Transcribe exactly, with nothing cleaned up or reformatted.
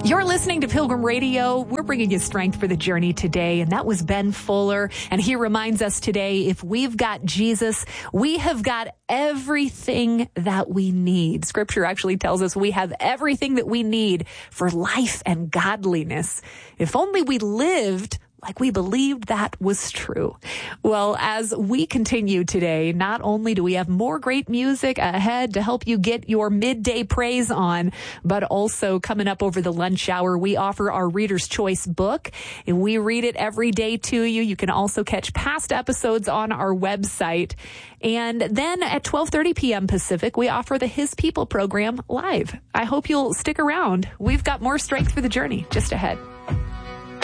You're listening to Pilgrim Radio. We're bringing you strength for the journey today, and that was Ben Fuller. And he reminds us today, if we've got Jesus, we have got everything that we need. Scripture actually tells us we have everything that we need for life and godliness. If only we lived like we believed that was true. Well, as we continue today, not only do we have more great music ahead to help you get your midday praise on, but also coming up over the lunch hour, we offer our Reader's Choice book, and we read it every day to you. You can also catch past episodes on our website. And then at twelve thirty p.m. Pacific, we offer the His People program live. I hope you'll stick around. We've got more strength for the journey just ahead.